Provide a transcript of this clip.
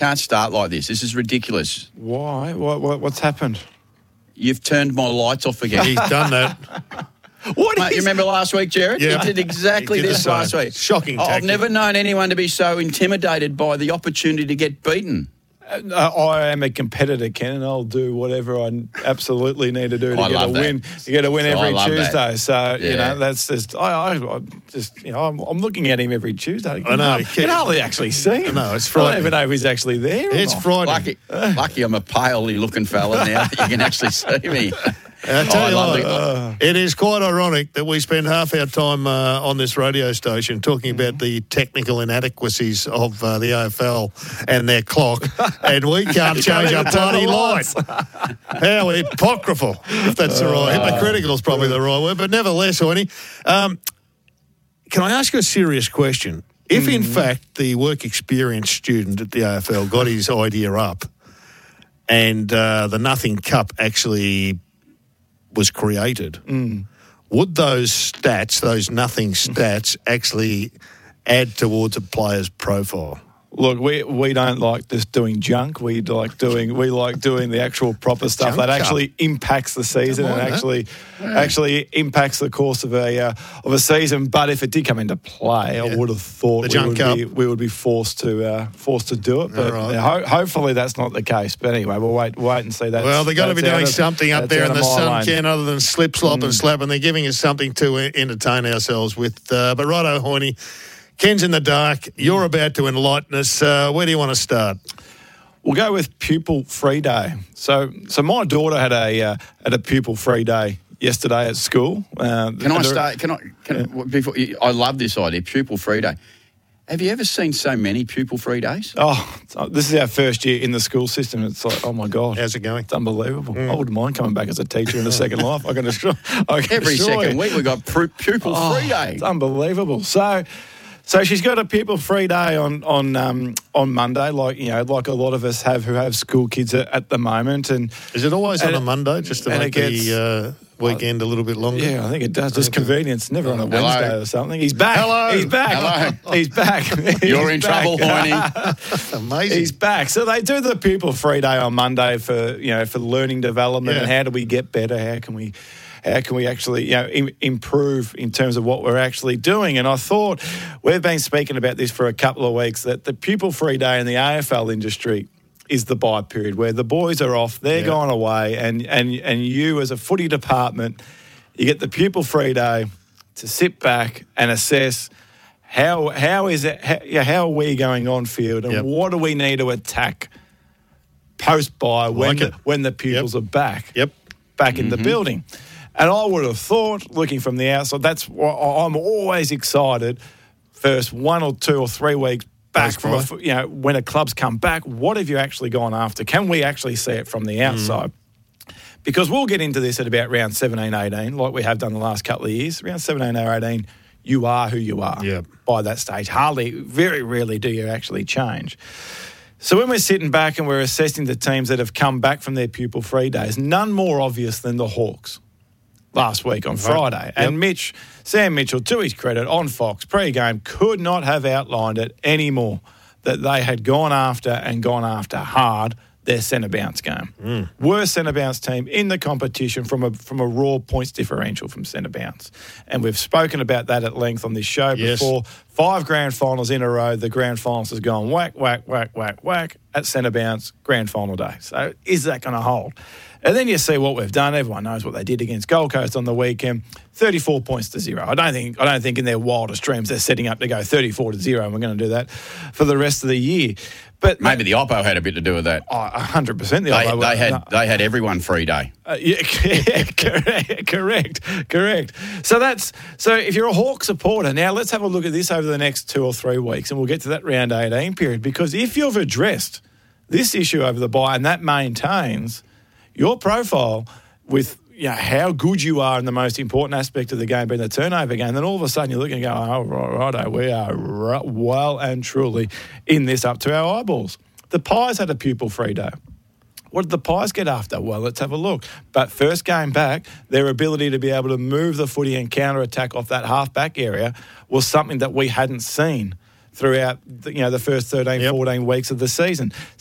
can't start like this. This is ridiculous. Why? What's happened? You've turned my lights off again. He's done that. Mate, you remember last week, Jared? Yeah. He did exactly He did this the same. last week. Shocking I've tactic. never known anyone to be so intimidated by the opportunity to get beaten. I am a competitor, Ken, and I'll do whatever I absolutely need to do to I get a love that. win. You get a win I every love Tuesday, that. so you Yeah. know that's just. I just I'm looking at him every Tuesday. I know. You can hardly actually see him. No, it's I frightening. don't even know if he's actually there. or It's not. frightening. Lucky I'm a palely looking fella now that you can actually see me. I tell you love what, it is quite ironic that we spend half our time on this radio station talking about the technical inadequacies of the AFL and their clock, and we can't change our bloody light. How hypocritical, if that's the right. Hypocritical is probably the right word, but nevertheless, Hoyne, can I ask you a serious question? If, in fact, the work experience student at the AFL got his idea up and the Nothing Cup actually was created, would those stats, those nothing stats, actually add towards a player's profile? Look, we don't like just doing junk. We like doing the actual proper stuff Junk that cup. actually impacts the season Don't and mind actually impacts the course of a season. But if it did come into play, I would have thought The junk cup. we would be forced to do it. But All right. hopefully that's not the case. But anyway, we'll wait and see that. Well, they've got to be doing something up there in the sun, can. Ken, other than slip, slop and slap, and they're giving us something to entertain ourselves with. But righto, Hoyne, Ken's in the dark. You're about to enlighten us. Where do you want to start? We'll go with Pupil Free Day. So my daughter had a Pupil Free Day yesterday at school. Can I start? Before I love this idea, Pupil Free Day. Have you ever seen so many Pupil Free Days? Oh, this is our first year in the school system. It's like, oh my God. How's it going? It's unbelievable. I wouldn't mind coming back as a teacher in a second life. I can assure Every second week we've got Pupil Free Day. It's unbelievable. So she's got a Pupil Free Day on Monday, like a lot of us have who have school kids at the moment. And Is it always on a Monday, just to and make it gets- the weekend a little bit longer? yeah, I think it does. Just convenience. Never on a Hello. Wednesday or something. He's back. Hello. He's back. Hello. He's back. You're He's in back. trouble, Hoyne. Amazing. He's back. So they do the Pupil Free Day on Monday for learning development and how do we get better? How can we actually improve in terms of what we're actually doing? And I thought we've been speaking about this for a couple of weeks, that the Pupil Free Day in the AFL industry is the bye period where the boys are off, they're gone away, and you as a footy department, you get the Pupil Free Day to sit back and assess how are we going on field and what do we need to attack post bye when the pupils are back in the building. And I would have thought, looking from the outside, that's why I'm always excited. First 1 or 2 or 3 weeks back from when a club's come back, what have you actually gone after? Can we actually see it from the outside? Because we'll get into this at about round 17, 18, like we have done the last couple of years. Round 17 or 18, you are who you are by that stage. Very rarely do you actually change. So when we're sitting back and we're assessing the teams that have come back from their Pupil Free Days, none more obvious than the Hawks last week on Friday. And Sam Mitchell, to his credit, on Fox pre-game, could not have outlined it any more that they had gone after hard their centre bounce game. Worst centre bounce team in the competition from a raw points differential from centre bounce. And we've spoken about that at length on this show before. 5 grand finals in a row, the grand finals has gone whack, whack, whack, whack, whack at centre bounce grand final day. So is that going to hold? And then you see what we've done. Everyone knows what they did against Gold Coast on the weekend. 34 points to 0. I don't think in their wildest dreams they're setting up to go 34 to 0, and we're going to do that for the rest of the year. But maybe the Oppo had a bit to do with that. 100%. The Oppo they had everyone free day. Correct. So if you're a Hawk supporter, now let's have a look at this over the next 2 or 3 weeks, and we'll get to that round 18 period. Because if you've addressed this issue over the bye and that maintains your profile with how good you are in the most important aspect of the game being the turnover game, then all of a sudden you're looking and go, oh, righto, we are well and truly in this up to our eyeballs. The Pies had a Pupil Free Day. What did the Pies get after? Well, let's have a look. But first game back, their ability to be able to move the footy and counter-attack off that half-back area was something that we hadn't seen throughout the first 13, 14 weeks of the season.